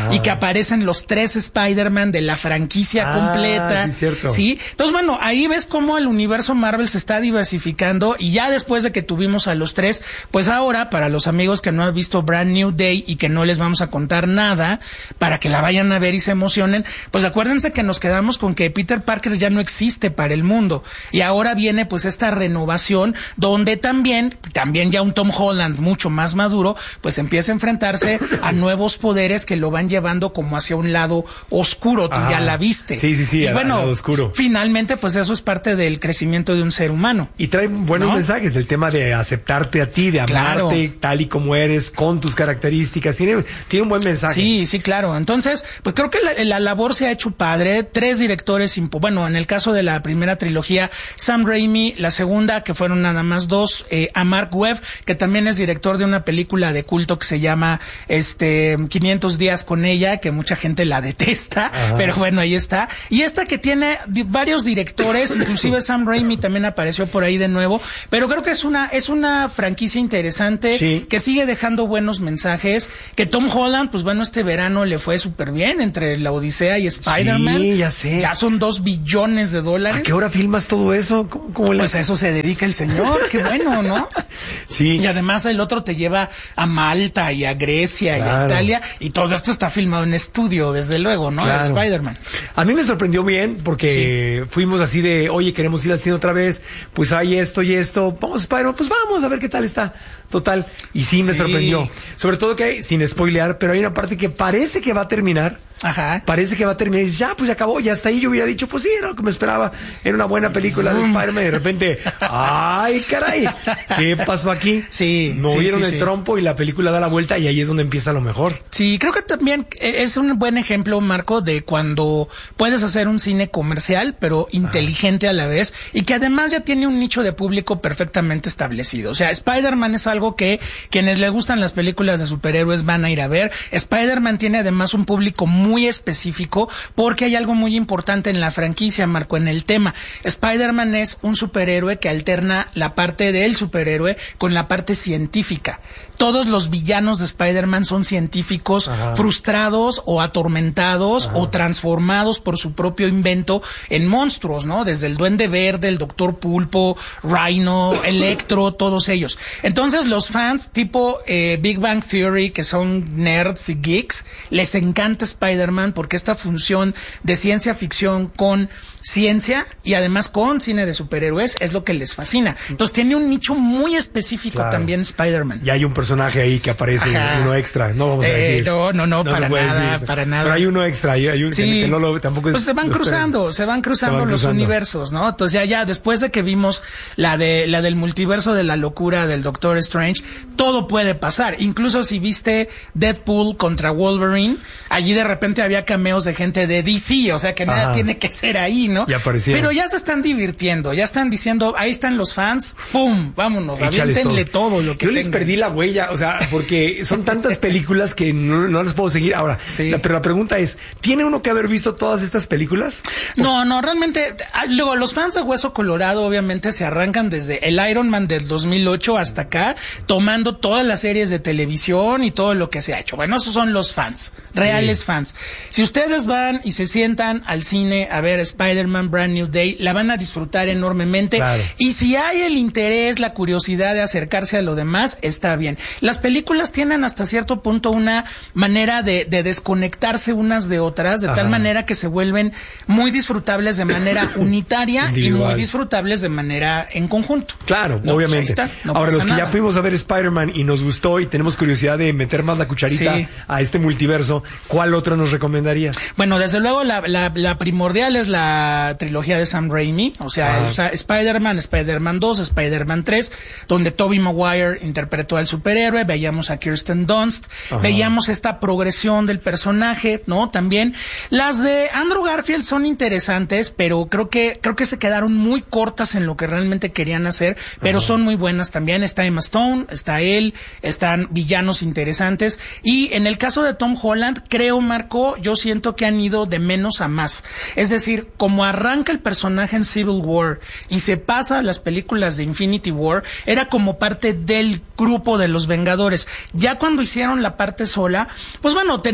aparecen los tres Spider-Man de la franquicia ah, completa. Sí, cierto. Sí. Entonces, bueno, ahí ves cómo el universo Marvel se está diversificando y ya después de que tuvimos a los tres, pues ahora, para los amigos que no han visto Brand New Day y que no les vamos a contar nada, para que la vayan a ver y se emocionen, pues acuérdense que nos quedamos con que Peter Parker ya no existe para el mundo. Y ahora viene pues esta renovación donde también, también ya un Tom Holland mucho más maduro, pues empieza a enfrentarse a nuevos poderes que lo van llevando como hacia un lado oscuro. Tú ah, ya la viste. Sí, sí, sí, y al, bueno, al lado oscuro. Finalmente pues eso es parte del crecimiento de un ser humano. Y trae buenos ¿no? mensajes, el tema de aceptarte a ti, de amarte claro. tal y como eres, con tus características. Tiene, tiene un buen mensaje. Sí, sí, claro. Entonces, pues creo que la, la labor se ha hecho padre. Tres directores, bueno, en el caso de la primera trilogía, Sam Raimi, la segunda, que fueron nada más dos, eh, a Mark Webb, que también es director de una película de culto que se llama este quinientos días con ella, que mucha gente la detesta, ajá. pero bueno, ahí está. Y esta que tiene di- varios directores, inclusive Sam Raimi también apareció por ahí de nuevo, pero creo que es una es una franquicia interesante, sí. que sigue dejando buenos mensajes, que Tom Holland, pues bueno, este verano le fue súper bien entre La Odisea y Spider-Man. Sí, ya sé. Ya son dos billones de dólares. ¿A qué hora filmas todo eso? ¿Cómo, cómo pues a eso se dedica el señor, qué bueno, ¿no? Sí. Y además el otro te lleva a Malta y a Grecia claro. y a Italia, y todo esto está filmado en estudio, desde luego, ¿no? Claro. El Spider-Man. A mí me sorprendió bien, porque sí. fuimos así de, oye, queremos ir al cine otra vez, pues hay esto y esto, vamos a Spider-Man, pues vamos a ver qué tal está. Total, y sí me sí. sorprendió. Sobre todo que, sin spoilear, pero hay una parte que parece que va a terminar. Ajá. Parece que va a terminar y dices, ya, pues ya acabó, ya hasta ahí yo hubiera dicho, pues sí, era lo que me esperaba, era una buena película de Spider-Man, y de repente, ay, caray, ¿qué pasó aquí? Sí. Movieron sí, sí, el sí. trompo y la película da la vuelta y ahí es donde empieza lo mejor. Sí, creo que también es un buen ejemplo, Marco, de cuando puedes hacer un cine comercial, pero inteligente a la vez, y que además ya tiene un nicho de público perfectamente establecido. O sea, Spider-Man es algo que quienes le gustan las películas de superhéroes van a ir a ver. Spider-Man tiene además un público muy específico, porque hay algo muy importante en la franquicia, Marco, en el tema. Spider-Man es un superhéroe que alterna la parte del superhéroe con la parte científica. Todos los villanos de Spider-Man son científicos Ajá. frustrados o atormentados Ajá. o transformados por su propio invento en monstruos, ¿no? Desde el Duende Verde, el Doctor Pulpo, Rhino, Electro, todos ellos. Entonces los fans tipo eh, Big Bang Theory, que son nerds y geeks, les encanta Spider-Man porque esta función de ciencia ficción con ciencia y además con cine de superhéroes es lo que les fascina. Entonces tiene un nicho muy específico claro. también Spider-Man. Y hay un personaje ahí que aparece, Ajá. uno extra, no vamos a decir. Eh, no, no, no, no para nada, decir. para nada. Pero hay uno extra, hay, hay un sí. que no lo tampoco es. Pues se van cruzando, se van cruzando se van los cruzando. universos, ¿no? Entonces ya, ya, después de que vimos la de, la del multiverso de la locura del Doctor Strange, todo puede pasar. Incluso si viste Deadpool contra Wolverine, allí de repente había cameos de gente de D C, o sea que Ajá. nada tiene que ser ahí, ¿no? Ya aparecieron. Pero ya se están divirtiendo, ya están diciendo, ahí están los fans, ¡pum! Vámonos, aviéntenle todo. todo lo que Yo tengan. les perdí la huella, o sea, porque son tantas películas que no, no las puedo seguir. Ahora, sí. la, pero la pregunta es, ¿tiene uno que haber visto todas estas películas? No, no, realmente, luego los fans de Hueso Colorado obviamente se arrancan desde el Iron Man del dos mil ocho hasta acá, tomando todas las series de televisión y todo lo que se ha hecho. Bueno, esos son los fans, reales sí. fans. Si ustedes van y se sientan al cine a ver Spider-Man Brand New Day, la van a disfrutar enormemente. Claro. Y si hay el interés, la curiosidad de acercarse a lo demás, está bien. Las películas tienen hasta cierto punto una manera de, de desconectarse unas de otras, de Ajá. tal manera que se vuelven muy disfrutables de manera unitaria y muy disfrutables de manera en conjunto. Claro, no, obviamente. Pues no Ahora, los que nada. ya fuimos a ver Spider-Man y nos gustó y tenemos curiosidad de meter más la cucharita sí. a este multiverso, ¿cuál otro nos recomendarías? Bueno, desde luego la, la, la primordial es la trilogía de Sam Raimi, o sea, o sea Spider-Man, Spider-Man dos, Spider-Man tres, donde Tobey Maguire interpretó al superhéroe, veíamos a Kirsten Dunst, Ajá. veíamos esta progresión del personaje, ¿no? También las de Andrew Garfield son interesantes, pero creo que creo que se quedaron muy cortas en lo que realmente querían hacer, pero Ajá. son muy buenas también. Está Emma Stone, está él, están villanos interesantes, y en el caso de Tom Holland, creo, Marco, yo siento que han ido de menos a más. Es decir, como arranca el personaje en Civil War y se pasa a las películas de Infinity War, era como parte del grupo de los Vengadores. Ya cuando hicieron la parte sola, pues bueno, tenía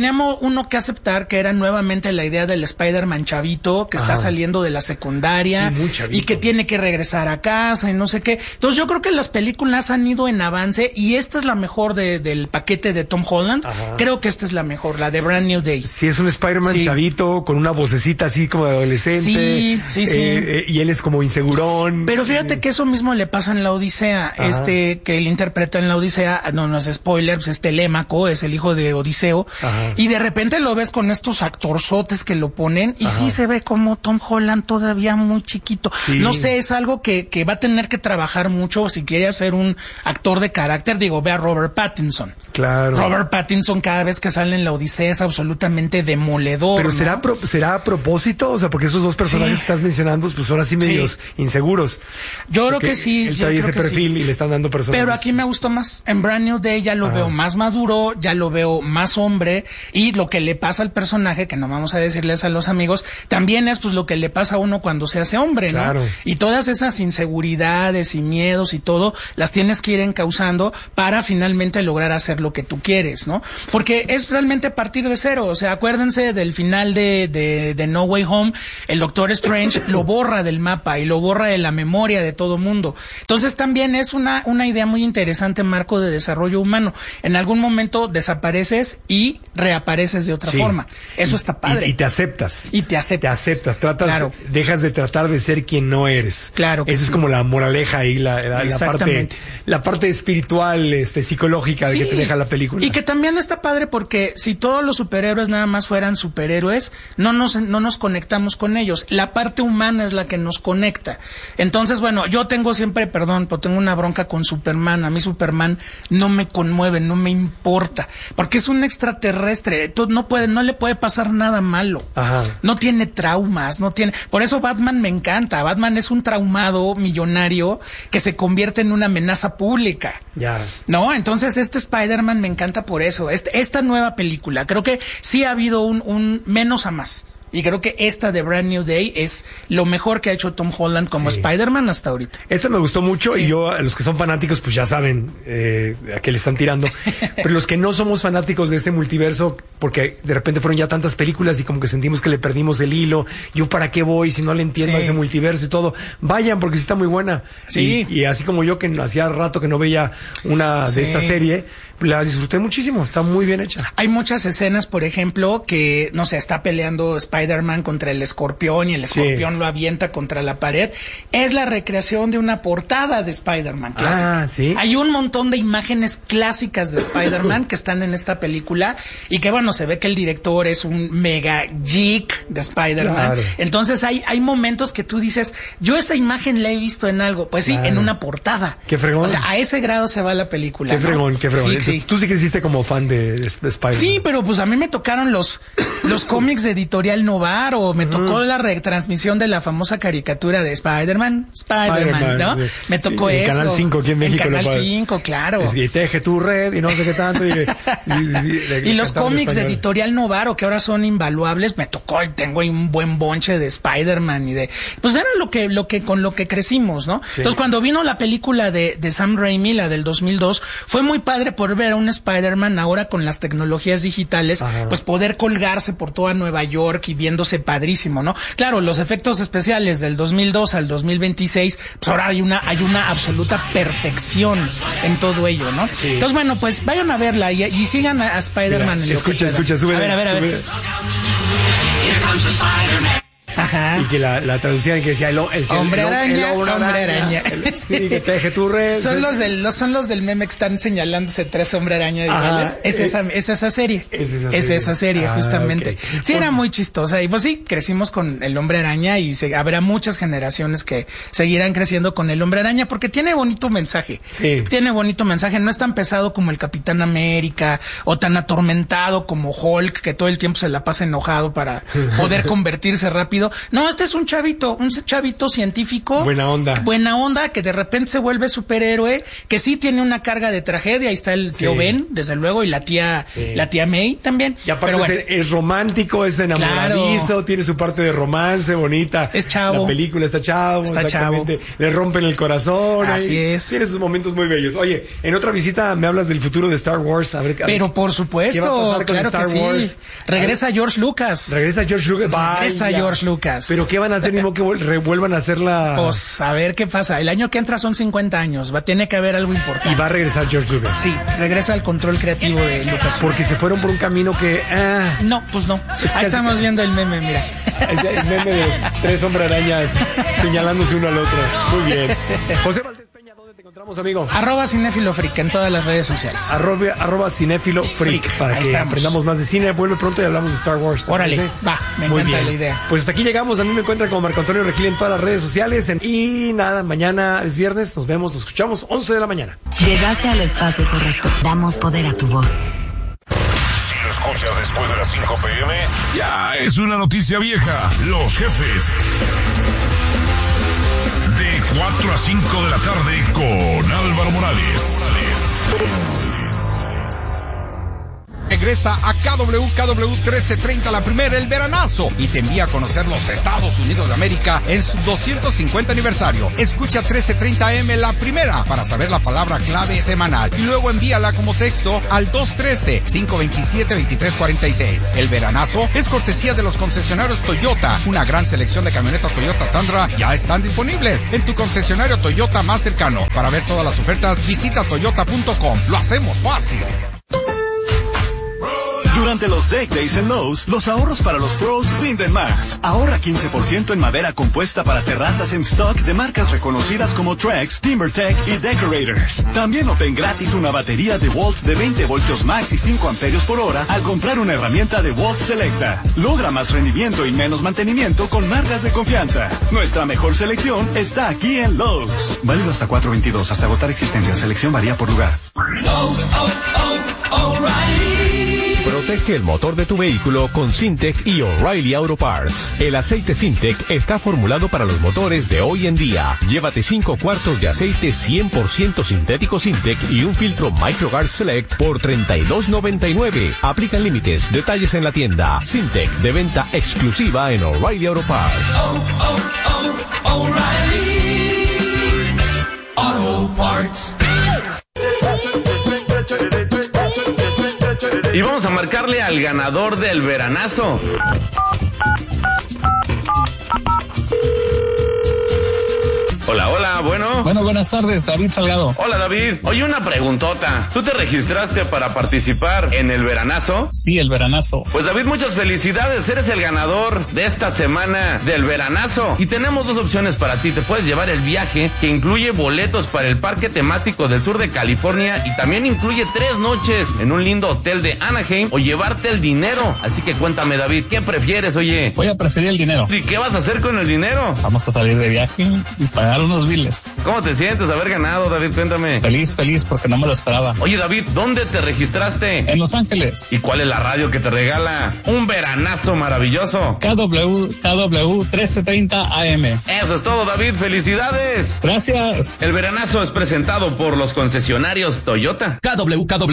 teníamos uno que aceptar que era nuevamente la idea del Spider-Man chavito que Ajá. está saliendo de la secundaria sí, y que tiene que regresar a casa y no sé qué. Entonces yo creo que las películas han ido en avance y esta es la mejor de, del paquete de Tom Holland. Ajá. Creo que esta es la mejor, la de Brand New Day. Sí, es un Spider-Man sí. chavito con una vocecita así como de adolescente. Sí, sí, sí. Eh, eh, y él es como insegurón. Pero fíjate eh. que eso mismo le pasa en la Odisea. Ajá. Este, que él interpreta en la Odisea, no, no es spoiler, pues es Telémaco, es el hijo de Odiseo. Ajá. Y de repente lo ves con estos actorzotes que lo ponen y Ajá. sí se ve como Tom Holland todavía muy chiquito. Sí. No sé, es algo que, que va a tener que trabajar mucho si quiere hacer un actor de carácter. Digo, ve a Robert Pattinson. Claro. Robert Pattinson cada vez que sale en la Odisea es absolutamente demoledor. Pero ¿no? será pro, será a propósito, o sea, porque esos dos personajes sí. que estás mencionando, pues son así medios sí. inseguros. Yo creo que sí. Él yo trae creo ese que perfil sí. y le están dando personajes. Pero aquí me gustó más. En Brand New Day ya lo ah. veo más maduro, ya lo veo más hombre y lo que le pasa al personaje, que no vamos a decirles a los amigos, también es pues lo que le pasa a uno cuando se hace hombre, ¿no? Claro. Y todas esas inseguridades y miedos y todo, las tienes que ir encauzando para finalmente lograr hacer lo que tú quieres, ¿no? Porque es realmente partir de cero. O sea, acuérdense del final de, de, de No Way Home, el Doctor Strange lo borra del mapa y lo borra de la memoria de todo mundo. Entonces también es una, una idea muy interesante, Marco, de desarrollo humano. En algún momento desapareces y reapareces de otra sí. forma. Eso y, está padre. Y, y te aceptas. Y te aceptas. Te aceptas, tratas, claro. dejas de tratar de ser quien no eres. Claro que Esa sí. es como la moraleja y la, la, la parte, la parte espiritual, este, psicológica sí. de que te deja la película. Y que también está padre porque si todos los superhéroes nada más fueran superhéroes, no nos, no nos conectamos con ellos. La parte humana es la que nos conecta. Entonces, bueno, yo tengo siempre, perdón, pero tengo una bronca con Superman. A mí Superman no me conmueve, no me importa, porque es un extraterrestre. No puede, no le puede pasar nada malo. Ajá. No tiene traumas, no tiene. Por eso Batman me encanta. Batman es un traumado millonario que se convierte en una amenaza pública. Ya. No, entonces este Spider-Man me encanta por eso. Este, esta nueva película, creo que sí ha habido un, un menos a más. Y creo que esta de Brand New Day es lo mejor que ha hecho Tom Holland como sí. Spider-Man hasta ahorita. Esta me gustó mucho sí. y yo, los que son fanáticos, pues ya saben eh, a qué le están tirando. Pero los que no somos fanáticos de ese multiverso, porque de repente fueron ya tantas películas y como que sentimos que le perdimos el hilo. Yo, ¿para qué voy si no le entiendo sí. a ese multiverso y todo? Vayan, porque sí está muy buena. Sí. Y, y así como yo, que hacía rato que no veía una sí. de esta serie, la disfruté muchísimo. Está muy bien hecha. Hay muchas escenas, por ejemplo, que, no sé, está peleando Spider-Man contra el escorpión y el escorpión sí. lo avienta contra la pared. Es la recreación de una portada de Spider-Man clásica. Ah, ¿sí? Hay un montón de imágenes clásicas de Spider-Man que están en esta película y que, bueno, se ve que el director es un mega geek de Spider-Man. Claro. Entonces hay, hay momentos que tú dices, yo esa imagen la he visto en algo. Pues sí, claro. en una portada. Qué fregón. O sea, a ese grado se va la película. Qué fregón, ¿no? qué fregón. Sí, sí. Tú sí creciste como fan de, de, de Spider-Man. Sí, pero pues a mí me tocaron los, los cómics de Editorial Novar o me uh-huh. tocó la retransmisión de la famosa caricatura de Spider-Man, Spider-Man, Spider ¿no? Sí. Me tocó sí, eso. En Canal cinco aquí en México. En Canal cinco, claro. Es que teje tu red y no sé qué tanto. Y, y, y, y, y los cómics de Editorial Novaro, que ahora son invaluables, me tocó y tengo ahí un buen bonche de Spider-Man y de... Pues era lo que, lo que, con lo que crecimos, ¿no? Sí. Entonces cuando vino la película de, de Sam Raimi, la del dos mil dos, fue muy padre por ver a un Spider-Man ahora con las tecnologías digitales, Ajá. pues poder colgarse por toda Nueva York y viéndose padrísimo, ¿no? Claro, los efectos especiales del dos mil dos al dos mil veintiséis, pues ahora hay una, hay una absoluta perfección en todo ello, ¿no? Sí. Entonces, bueno, pues vayan a verla y, y sigan a, a Spider-Man. Escucha, escucha, sube. A ver, a ver, a ver. Ajá. Y que la, la traducían que decía el, el, el, hombre, el, araña, el hombre araña, hombre araña. El, sí, que teje tu red. Son los del, los, son los del meme que están señalándose tres hombre araña iguales. Es esa, es esa serie. Es esa es serie, esa serie ah, justamente. Okay. Sí, era muy chistosa. Y pues sí, crecimos con el hombre araña y se, habrá muchas generaciones que seguirán creciendo con el hombre araña porque tiene bonito mensaje. Sí. Tiene bonito mensaje. No es tan pesado como el Capitán América o tan atormentado como Hulk, que todo el tiempo se la pasa enojado para poder convertirse rápido. No, este es un chavito, un chavito científico. Buena onda. Buena onda, que de repente se vuelve superhéroe, que sí tiene una carga de tragedia. Ahí está el tío Sí. Ben, desde luego, y la tía, Sí. la tía May también. Y aparte Pero bueno, es, es romántico, es enamoradizo, Claro. tiene su parte de romance bonita. Es chavo. La película está chavo, Está exactamente. Le rompen el corazón. Así ahí. es. Tiene sus momentos muy bellos. Oye, en otra visita me hablas del futuro de Star Wars. A ver, a ver, Pero por ¿qué va a supuesto, pasar con claro Star que sí. Wars? Regresa George Lucas. Regresa George Lucas. Regresa Vaya. George Lucas. Pero ¿qué van a hacer? Mismo que vuel- revuelvan a hacer la... Pues a ver qué pasa. El año que entra son cincuenta años. Va, tiene que haber algo importante. Y va a regresar George Lucas. Sí, regresa al control creativo de Lucas. Porque se fueron por un camino que... ah, No, pues no. Es Ahí casi- estamos viendo el meme, mira. el, el meme de los tres hombre arañas señalándose uno al otro. Muy bien. José Valdés Peña, ¿dónde te encontramos, amigo? Arroba Cinéfilo Freak en todas las redes sociales. Arroba, arroba cinéfilo freak, Freak, para ahí que estamos. aprendamos más de cine. Vuelve pronto y hablamos de Star Wars. ¿te Órale, parece? va, me Muy encanta bien. la idea. Pues hasta aquí llegamos. A mí me encuentran como Marco Antonio Regil en todas las redes sociales. En- y nada, mañana es viernes. Nos vemos, nos escuchamos once de la mañana. Llegaste al espacio correcto. Damos poder a tu voz. Si lo escuchas después de las cinco pm, ya es una noticia vieja. Los jefes. De cuatro a cinco de la tarde con Álvaro Morales. Regresa a K W K W trece treinta la primera, el veranazo, y te envía a conocer los Estados Unidos de América en su doscientos cincuenta aniversario. Escucha trece treinta A M la primera para saber la palabra clave semanal y luego envíala como texto al dos uno tres, cinco dos siete, dos tres cuatro seis. El veranazo es cortesía de los concesionarios Toyota. Una gran selección de camionetas Toyota Tundra ya están disponibles en tu concesionario Toyota más cercano. Para ver todas las ofertas, visita toyota punto com. Lo hacemos fácil. Durante los Deck Days en Lowe's, los ahorros para los pros rinden más. Ahorra quince por ciento en madera compuesta para terrazas en stock de marcas reconocidas como Trex, TimberTech y Decorators. También obtén gratis una batería de Volt de veinte voltios max y cinco amperios por hora al comprar una herramienta de Volt Selecta. Logra más rendimiento y menos mantenimiento con marcas de confianza. Nuestra mejor selección está aquí en Lowe's. Válido hasta cuatro veintidós, hasta agotar existencia. Selección varía por lugar. Protege el motor de tu vehículo con Syntec y O'Reilly Auto Parts. El aceite Syntec está formulado para los motores de hoy en día. Llévate cinco cuartos de aceite cien por ciento sintético Syntec y un filtro MicroGuard Select por treinta y dos noventa y nueve. Aplican límites. Detalles en la tienda. Syntec, de venta exclusiva en O'Reilly Auto Parts. Oh, oh, oh, O'Reilly Auto Parts. Y vamos a marcarle al ganador del veranazo. Hola, hola, bueno. Bueno, buenas tardes, David Salgado. Hola, David. Oye, una preguntota. ¿Tú te registraste para participar en el veranazo? Sí, el veranazo. Pues, David, muchas felicidades. Eres el ganador de esta semana del veranazo. Y tenemos dos opciones para ti. Te puedes llevar el viaje que incluye boletos para el parque temático del sur de California y también incluye tres noches en un lindo hotel de Anaheim o llevarte el dinero. Así que cuéntame, David, ¿qué prefieres, oye? Voy a preferir el dinero. ¿Y qué vas a hacer con el dinero? Vamos a salir de viaje y pagar unos biles. ¿Cómo te sientes haber ganado, David? Cuéntame. Feliz, feliz, porque no me lo esperaba. Oye, David, ¿dónde te registraste? En Los Ángeles. ¿Y cuál es la radio que te regala un veranazo maravilloso? K W, K W trece treinta A M. Eso es todo, David. ¡Felicidades! Gracias. El veranazo es presentado por los concesionarios Toyota. K W K W